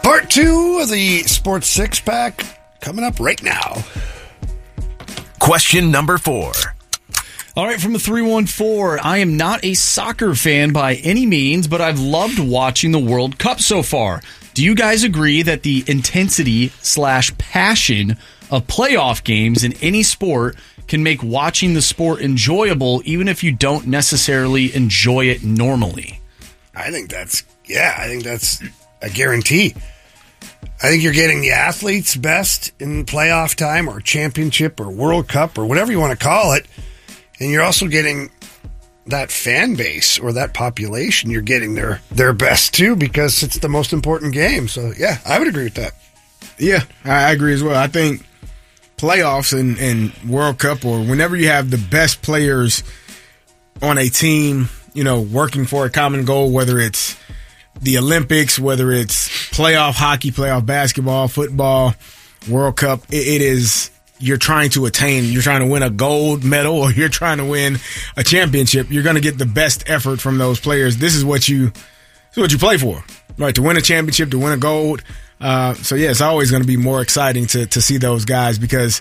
Part 2 of the Sports Six Pack coming up right now. Question number 4. All right, from the 314, I am not a soccer fan by any means, but I've loved watching the World Cup so far. Do you guys agree that the intensity/passion of playoff games in any sport can make watching the sport enjoyable even if you don't necessarily enjoy it normally? I think that's a guarantee. I think you're getting the athletes best in playoff time or championship or World Cup or whatever you want to call it. And you're also getting that fan base or that population. You're getting their best too because it's the most important game. So, yeah, I would agree with that. Yeah, I agree as well. I think playoffs and World Cup or whenever you have the best players on a team, working for a common goal, whether it's the Olympics, whether it's playoff hockey, playoff basketball, football, World Cup, it is you're trying to win a gold medal or you're trying to win a championship. You're going to get the best effort from those players. This is what you play for, right? To win a championship, to win a gold. It's always going to be more exciting to see those guys because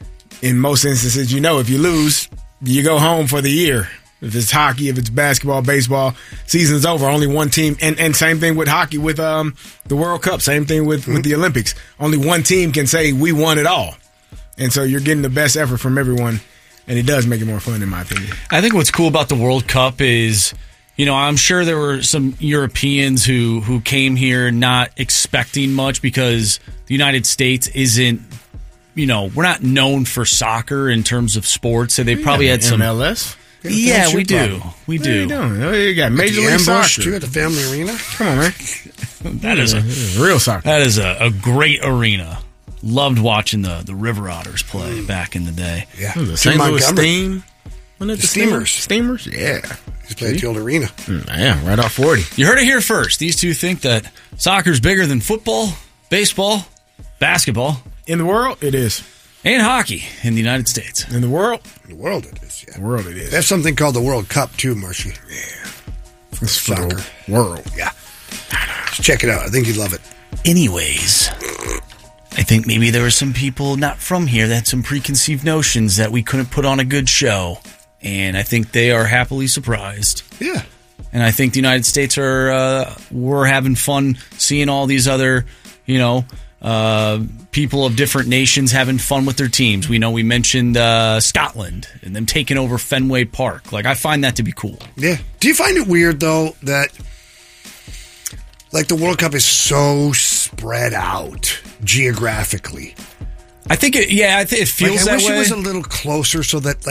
in most instances, if you lose, you go home for the year. If it's hockey, if it's basketball, baseball, season's over. Only one team. And same thing with hockey with the World Cup. Same thing with the Olympics. Only one team can say we won it all. And so you're getting the best effort from everyone. And it does make it more fun, in my opinion. I think what's cool about the World Cup is, I'm sure there were some Europeans who came here not expecting much because the United States isn't, we're not known for soccer in terms of sports. So they probably had some MLS. Yeah, we do. We do. You got Major League Soccer too at the Family Arena. Come on, man. That is real soccer. That is a great arena. Loved watching the River Otters play back in the day. Yeah, the St. Louis Steam. The Steamers. Steamers. Yeah, he's played at the old arena. Yeah, right off 40. You heard it here first. These two think that soccer's bigger than football, baseball, basketball in the world. It is. And hockey in the United States. In the world? In the world it is, yeah. The world it is. They have something called the World Cup, too, Marshy. Yeah. It's soccer. World. Yeah. Just check it out. I think you'd love it. Anyways, I think maybe there were some people not from here that had some preconceived notions that we couldn't put on a good show. And I think they are happily surprised. Yeah. And I think the United States we're having fun seeing all these other, people of different nations having fun with their teams. We mentioned Scotland and them taking over Fenway Park. I find that to be cool. Yeah. Do you find it weird, though, that the World Cup is so spread out geographically? I think it feels that way. I wish it was a little closer so that,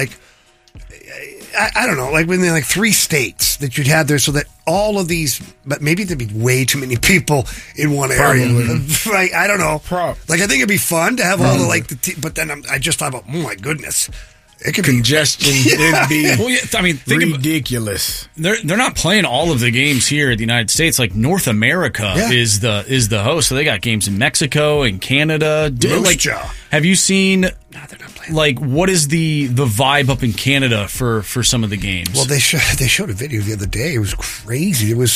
I don't know, when they're 3 states that you'd have there so that all of these, but maybe there'd be way too many people in one area. Right? I don't know. I think it'd be fun to have all the, but then I just thought about, oh my goodness. It could congestion. It'd be think ridiculous. They're not playing all of the games here in the United States. North America is the host, so they got games in Mexico and Canada. Have you seen? No, they're not playing. What is the vibe up in Canada for some of the games? Well, they showed a video the other day. It was crazy. It was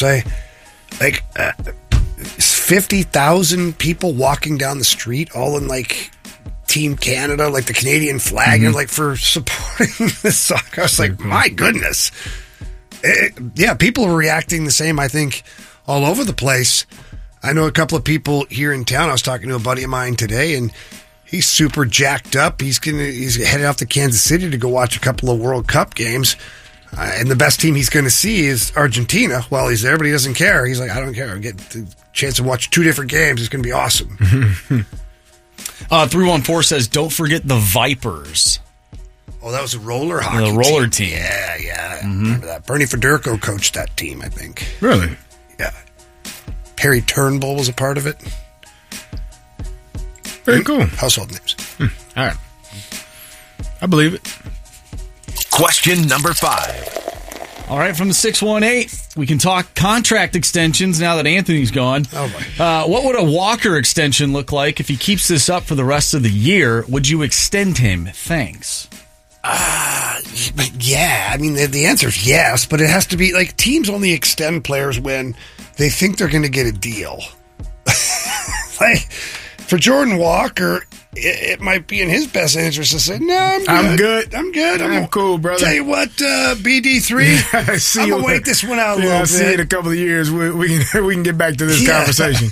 50,000 people walking down the street, all in Team Canada, the Canadian flag, and for supporting the soccer. I was my goodness. People are reacting the same, I think, all over the place. I know a couple of people here in town. I was talking to a buddy of mine today, and he's super jacked up. He's headed off to Kansas City to go watch a couple of World Cup games. And the best team he's going to see is Argentina while he's there, but he doesn't care. He's I don't care. I get the chance to watch 2 different games. It's going to be awesome. 314 says, don't forget the Vipers. Oh, that was a roller hockey The roller team. Yeah. I remember that. Bernie Federko coached that team, I think. Really? Yeah. Harry Turnbull was a part of it. Very cool. Household names. All right. I believe it. Question number 5. All right, from the 618, we can talk contract extensions now that Anthony's gone. Oh, my. What would a Walker extension look like if he keeps this up for the rest of the year? Would you extend him? Thanks. Yeah. I mean, the answer is yes, but it has to be teams only extend players when they think they're going to get a deal. like, for Jordan Walker, it might be in his best interest to say, no, I'm good. I'm good. I'm cool, brother. Tell you what, BD3, I'm going to wait this one out a little bit. See you in a couple of years. We can get back to this conversation.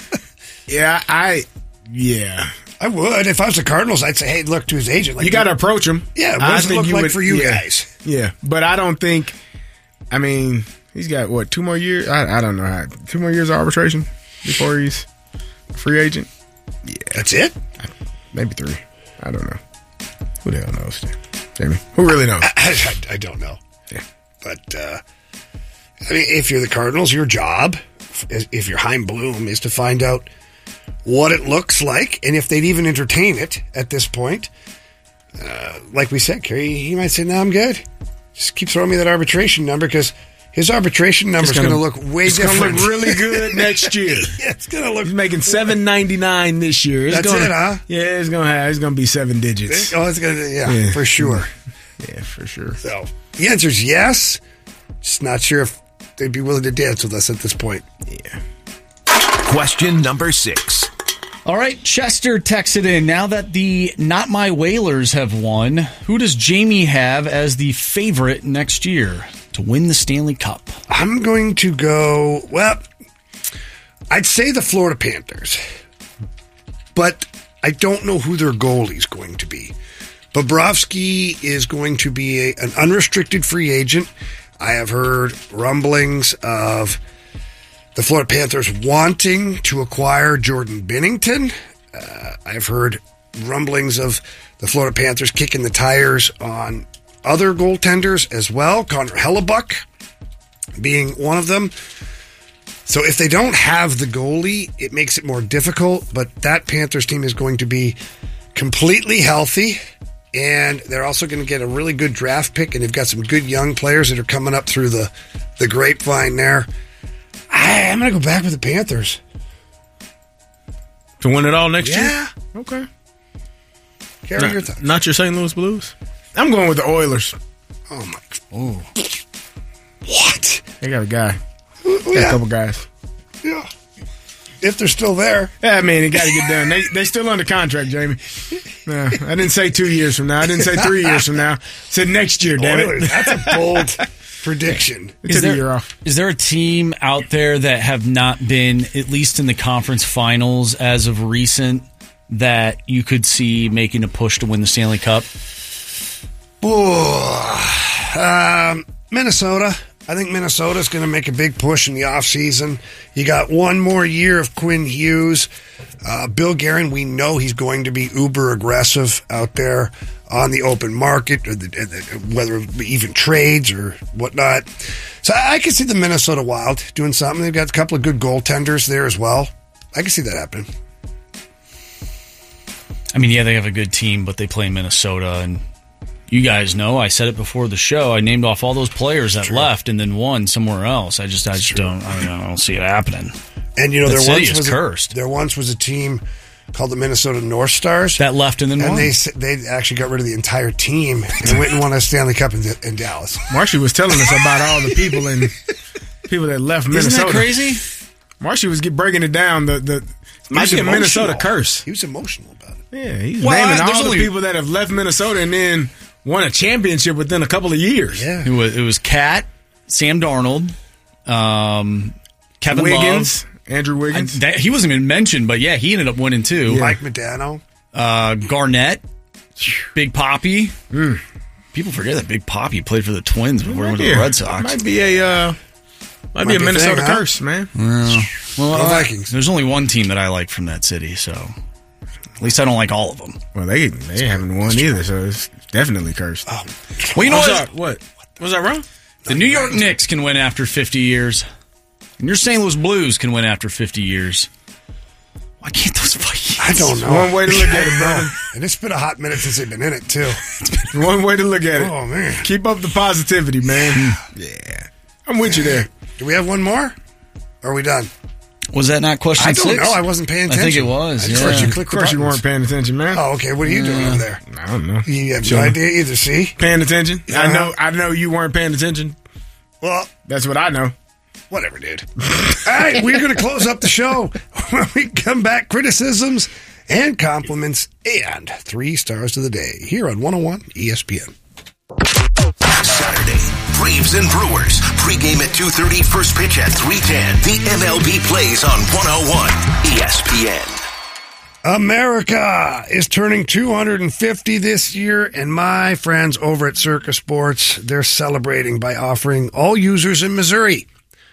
I would. If I was the Cardinals, I'd say, hey, look to his agent. Like, you got to approach him. Yeah, what does it look like for you guys? Yeah, but I don't think, he's got, 2 more years? I don't know 2 more years of arbitration before he's a free agent? Yeah. That's it? Maybe 3. I don't know. Who the hell knows, Jamie? Who really knows? I don't know. Yeah. But, if you're the Cardinals, your job, if you're Chaim Bloom, is to find out what it looks like, and if they'd even entertain it at this point. Like we said, Kerry, he might say, no, I'm good. Just keep throwing me that arbitration number, because his arbitration number is going to look way different. It's going to look really good next year. Yeah, it's going to look. He's making $7.99 this year. That's it, huh? Yeah, it's going to be 7 digits. Oh, it's going to, for sure. Yeah, for sure. So the answer is yes. Just not sure if they'd be willing to dance with us at this point. Yeah. Question number 6. All right, Chester texted in. Now that the Not My Whalers have won, who does Jamie have as the favorite next year to win the Stanley Cup? I'm going to go, I'd say the Florida Panthers, but I don't know who their goalie's going to be. Bobrovsky is going to be an unrestricted free agent. I have heard rumblings of the Florida Panthers wanting to acquire Jordan Binnington. I've heard rumblings of the Florida Panthers kicking the tires on other goaltenders as well, Connor Hellebuck being one of them. So if they don't have the goalie, it makes it more difficult, but that Panthers team is going to be completely healthy, and they're also going to get a really good draft pick, and they've got some good young players that are coming up through the grapevine there. I'm going to go back with the Panthers. To win it all next year? Yeah. Okay. Carry your thoughts. Not your St. Louis Blues? I'm going with the Oilers. Oh, my. Oh. What? They got a guy. Yeah. Got a couple guys. Yeah. If they're still there. Yeah, man, it got to get done. They still under contract, Jamie. No, I didn't say 2 years from now. I didn't say 3 years from now. I said next year, damn Oilers, it. That's a bold prediction. Took a year off. Is there a team out there that have not been, at least in the conference finals as of recent, that you could see making a push to win the Stanley Cup? Minnesota. I think Minnesota's going to make a big push in the offseason. You got one more year of Quinn Hughes. Bill Guerin, we know he's going to be uber aggressive out there on the open market, or whether even trades or whatnot. So I can see the Minnesota Wild doing something. They've got a couple of good goaltenders there as well. I can see that happening. I mean, yeah, they have a good team, but they play Minnesota, and you guys know, I said it before the show, I named off all those players that left and then won somewhere else. I just don't see it happening. And you know, cursed. There once was a team called the Minnesota North Stars that left and then won. And they actually got rid of the entire team and went and won a Stanley Cup in Dallas. Marshy was telling us about all the people that left Minnesota. Isn't that crazy? Marshy was breaking it down. The Minnesota curse. He was emotional about it. Yeah, he's naming all the people that have left Minnesota and then won a championship within a couple of years. Yeah, it was Cat, Sam Darnold, Kevin Wiggins, Love. Andrew Wiggins. He wasn't even mentioned, but yeah, he ended up winning too. Yeah. Mike Modano, Garnett, Big Papi. People forget that Big Papi played for the Twins before he went to the Red Sox. Might be a Minnesota curse, man. Well, Vikings. There's only one team that I like from that city, so at least I don't like all of them. Well, they haven't won either, so it's definitely cursed. Oh. Well, you know what? Was I wrong? The New York Knicks can win after 50 years. And your St. Louis Blues can win after 50 years. Why can't those Vikings? I don't know. One way to look at it, brother. And it's been a hot minute since they've been in it, too. One way to look at it. Oh, man. Keep up the positivity, man. Yeah. I'm with you there. Do we have one more? Or are we done? Was that not question 6? I don't know. I wasn't paying attention. I think it was. Of course you weren't paying attention, man. Oh, okay. What are you doing over there? I don't know. You have no idea either, see? Paying attention? I know you weren't paying attention. Well, that's what I know. Whatever, dude. All right, we're going to close up the show. When we come back, criticisms and compliments and 3 stars of the day here on 101 ESPN. Saturday, Braves and Brewers. Pregame at 2:30, first pitch at 3:10. The MLB plays on 101 ESPN. America is turning 250 this year, and my friends over at Circa Sports, they're celebrating by offering all users in Missouri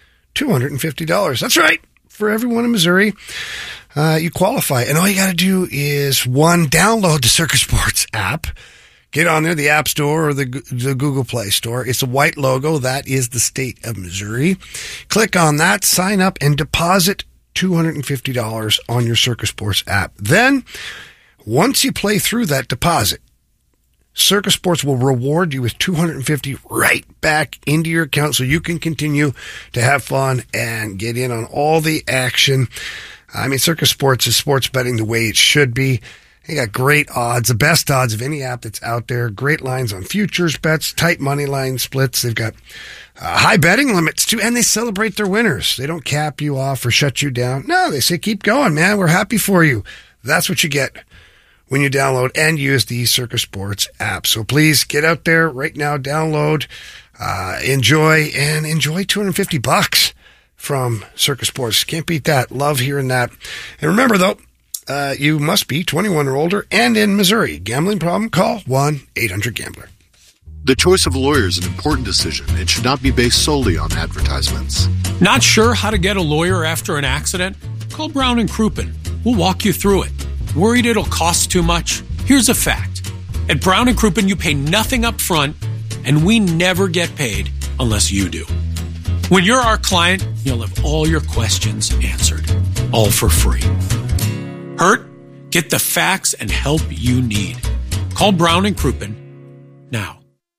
$250. That's right. For everyone in Missouri, you qualify. And all you got to do is, 1, download the Circa Sports app. Get on there, the App Store or the Google Play Store. It's a white logo. That is the state of Missouri. Click on that, sign up, and deposit $250 on your Circa Sports app. Then, once you play through that deposit, Circa Sports will reward you with $250 right back into your account so you can continue to have fun and get in on all the action. I mean, Circa Sports is sports betting the way it should be. They got great odds, the best odds of any app that's out there. Great lines on futures bets, tight money line splits. They've got high betting limits too, and they celebrate their winners. They don't cap you off or shut you down. No, they say, keep going, man. We're happy for you. That's what you get when you download and use the Circa Sports app. So please get out there right now, download, enjoy $250 from Circa Sports. Can't beat that. Love hearing that. And remember, though, you must be 21 or older and in Missouri. Gambling problem? Call 1-800-GAMBLER. The choice of a lawyer is an important decision. It should not be based solely on advertisements. Not sure how to get a lawyer after an accident? Call Brown & Crouppen. We'll walk you through it. Worried it'll cost too much? Here's a fact. At Brown & Crouppen, you pay nothing up front, and we never get paid unless you do. When you're our client, you'll have all your questions answered, all for free. Hurt? Get the facts and help you need. Call Brown & Crouppen now.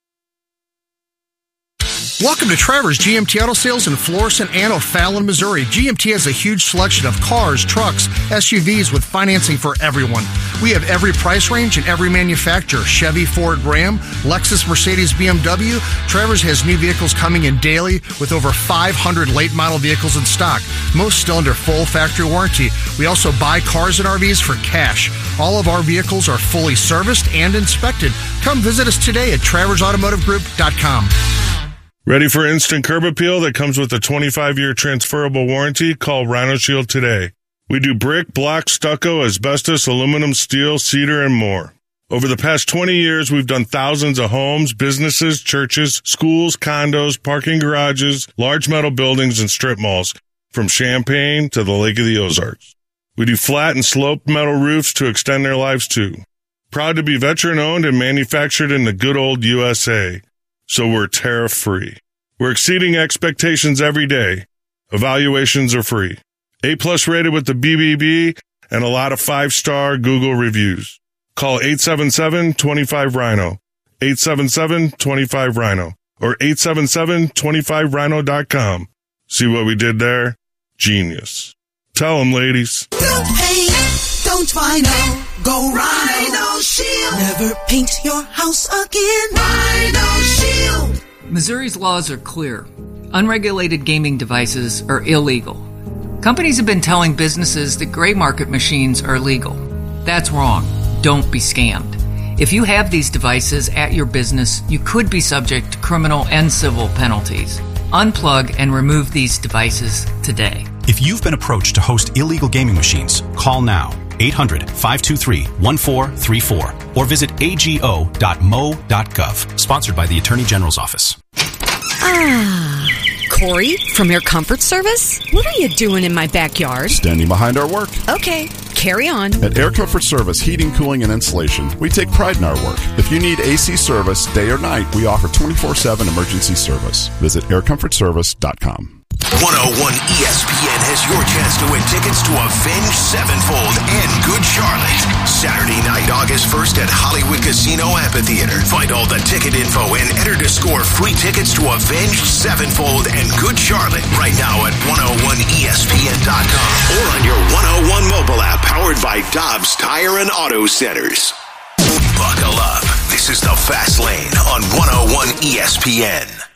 Welcome to Trevor's GMT Auto Sales in Florissant and O'Fallon, Missouri. GMT has a huge selection of cars, trucks, SUVs with financing for everyone. We have every price range and every manufacturer. Chevy, Ford, Ram, Lexus, Mercedes, BMW. Trevor's has new vehicles coming in daily with over 500 late model vehicles in stock. Most still under full factory warranty. We also buy cars and RVs for cash. All of our vehicles are fully serviced and inspected. Come visit us today at TraversAutomotiveGroup.com. Ready for instant curb appeal that comes with a 25-year transferable warranty? Call Rhino Shield today. We do brick, block, stucco, asbestos, aluminum, steel, cedar, and more. Over the past 20 years, we've done thousands of homes, businesses, churches, schools, condos, parking garages, large metal buildings, and strip malls, from Champaign to the Lake of the Ozarks. We do flat and sloped metal roofs to extend their lives too. Proud to be veteran-owned and manufactured in the good old USA. So we're tariff-free. We're exceeding expectations every day. Evaluations are free. A+ rated with the BBB and a lot of 5-star Google reviews. Call 877-25-RHINO, 877-25-RHINO, or 877-25rhino.com. See what we did there? Genius. Tell them, ladies. Don't paint, don't Rhino. Go Rhino Shield. Never paint your house again. Rhino Shield. Missouri's laws are clear. Unregulated gaming devices are illegal. Companies have been telling businesses that gray market machines are legal. That's wrong. Don't be scammed. If you have these devices at your business, you could be subject to criminal and civil penalties. Unplug and remove these devices today. If you've been approached to host illegal gaming machines, call now. 800-523-1434 or visit ago.mo.gov. Sponsored by the Attorney General's Office. Corey from Air Comfort Service? What are you doing in my backyard? Standing behind our work. Okay, carry on. At Air Comfort Service Heating, Cooling, and Insulation, we take pride in our work. If you need AC service, day or night, we offer 24/7 emergency service. Visit aircomfortservice.com. 101 ESPN has your chance to win tickets to Avenged Sevenfold and Good Charlotte. Saturday night, August 1st at Hollywood Casino Amphitheater. Find all the ticket info and enter to score free tickets to Avenged Sevenfold and Good Charlotte right now at 101ESPN.com or on your 101 mobile app powered by Dobbs Tire and Auto Centers. Buckle up. This is the Fast Lane on 101 ESPN.